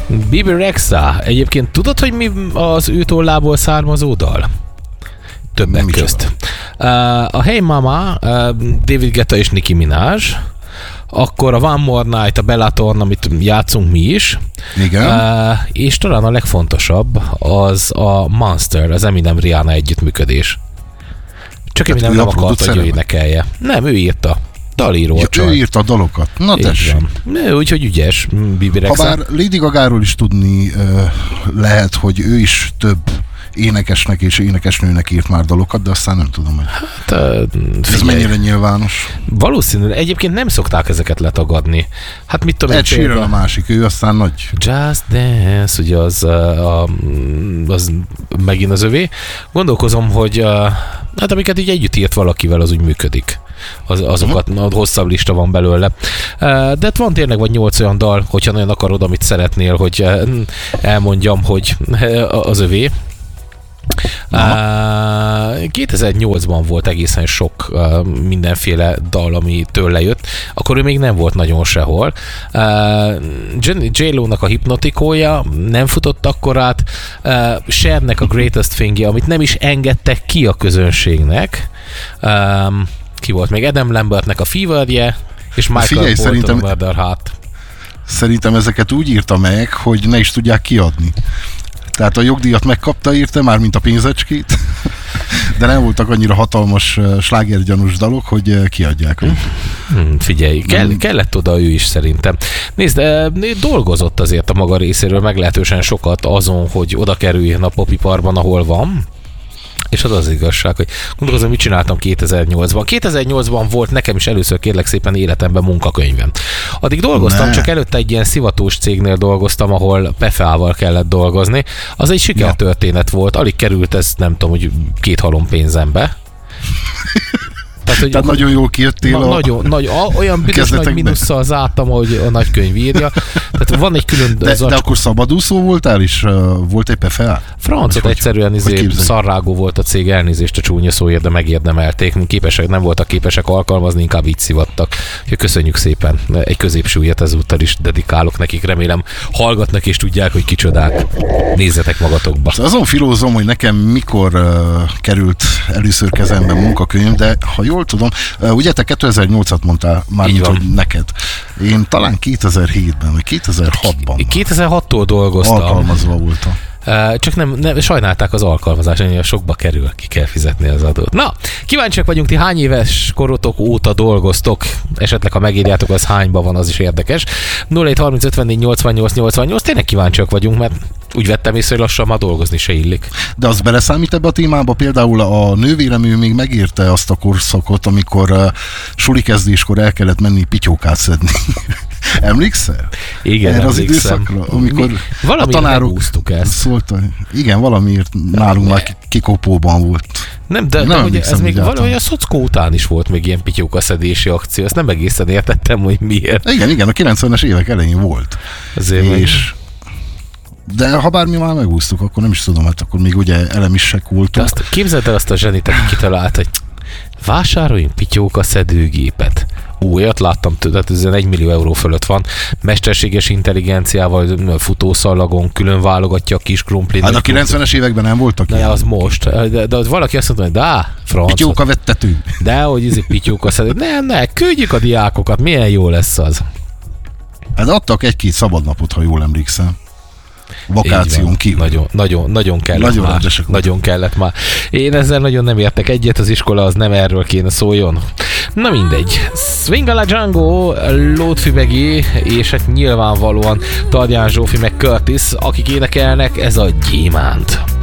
Bibi Rexha. Egyébként tudod, hogy mi az ő tollából származó dal? Többek közt. A Hey Mama, David Guetta és Nicki Minaj, akkor a One More Night, a Bellatorn, amit játszunk mi is. Igen. És talán a legfontosabb az a Monster, az Eminem Rihanna együttműködés. Csak Eminem nem akart, hogy ő énekelje. Nem, ő írta. Dalíró. Ja, ő írta a dalokat. Na tessék. Úgyhogy ügyes Bibi Rexha. Habár Lady Gagáról is tudni lehet, hogy ő is több énekesnek és énekesnőnek írt már dalokat, de aztán nem tudom, hogy ez mennyire nyilvános. Valószínűleg. Egyébként nem szokták ezeket letagadni. Hát mit tudom én. Ed Sheeran a másik, ő aztán nagy. Just Dance, ugye az megint az övé. Gondolkozom, hogy hát amiket így együtt írt valakivel, az úgy működik. Azokat, hosszabb lista van belőle. De van tényleg vagy 8 olyan dal, hogyha nagyon akarod, amit szeretnél, hogy elmondjam, hogy az övé. 2008-ban volt egészen sok mindenféle dal, ami tőle jött, akkor ő még nem volt nagyon sehol. J-Lo-nak a Hipnotikója nem futott akkor át, Chernek a Greatest Thing-je, amit nem is engedtek ki a közönségnek. Ki volt még? Adam Lambertnek a Fever-je, és Michael Bolton a Murder Heart. Szerintem ezeket úgy írta meg, hogy ne is tudják kiadni. Tehát a jogdíjat megkapta érte, már mint a pénzecskét, de nem voltak annyira hatalmas slágergyanús dalok, hogy kiadják. Figyelj, kellett oda ő is szerintem. Nézd, dolgozott azért a maga részéről meglehetősen sokat azon, hogy oda kerüljön a popiparban, ahol van. És az igazság, hogy gondolkozom, mit csináltam 2008-ban. 2008-ban volt nekem is először, kérlek szépen, életemben munkakönyvem. Addig dolgoztam, csak előtte egy ilyen szivatós cégnél dolgoztam, ahol PFA-val kellett dolgozni. Az egy sikertörténet volt, alig került ez, nem tudom, hogy 2 halom pénzembe. Tehát nagyon jól kijöttél olyan büdös nagy minusszal zártam, ahogy a nagykönyv írja. Tehát van egy külön... De akkor szabadúszó voltál is? Volt egy PFA? Francot egyszerűen szarrágó volt a cég, elnézést a csúnya szóért, de megérdemelték. Nem voltak képesek alkalmazni, inkább így szivattak. Köszönjük szépen. Egy középsúlyat ezúttal is dedikálok nekik. Remélem hallgatnak és tudják, hogy kicsodák. Nézzetek magatokba. Azon filózom, hogy nekem mikor került először kezembe munkakönyv, de ha jól tudom, ugye te 2008-at mondtál már, mint hogy neked. Én talán 2007-ben, vagy 2006-ban. 2006-tól dolgoztam. Alkalmazva voltam. Csak nem sajnálták az alkalmazást, hogy sokba kerül, ki kell fizetni az adót. Na, kíváncsiak vagyunk, ti hány éves korotok óta dolgoztok? Esetleg, ha megírjátok, az hányban van, az is érdekes. 0730 54 88 88, tényleg kíváncsiak vagyunk, mert úgy vettem észre, hogy lassan már dolgozni se illik. De az beleszámít ebbe a témába? Például a nővérem, ő még megérte azt a korszakot, amikor suli kezdéskor el kellett menni pityókát szedni. Emlékszel? Igen, erre emlékszem. Az időszakra, amikor a tanárok szóltak. Igen, valamiért nálunk már kikopóban volt. Nem, de hogy ez még valahogy a szockó után is volt még ilyen pityókaszedési akció. Ezt nem egészen értettem, hogy miért. Igen, a 90-es évek elején volt. De ha bármi már megúsztuk, akkor nem is tudom, hát akkor még ugye elemisek voltunk. Képzeld el azt a zsenit, aki kitalált, hogy vásároljunk pityókaszedőgépet. Olyat láttam, tehát ez 1 millió euró fölött van. Mesterséges intelligenciával, futószallagon külön válogatja a kis krumplit. Hát a 90-es években nem voltak ilyen. Az most. De valaki azt mondta, hogy francot. Pityóka vettető. De, hogy pityóka szedő. Ne, küldjük a diákokat, milyen jó lesz az. Hát adtak 1-2 szabadnapot, ha jól emlékszem. Vakáción kívül. Nagyon kellett nagyon kellett már. Én ezzel nagyon nem értek egyet, az iskola az nem erről kéne szóljon. Na mindegy. Swing a la Django, Lótfibegi, és hát nyilvánvalóan Tardján Zsófi meg Curtis, akik énekelnek, ez a Gyémánt.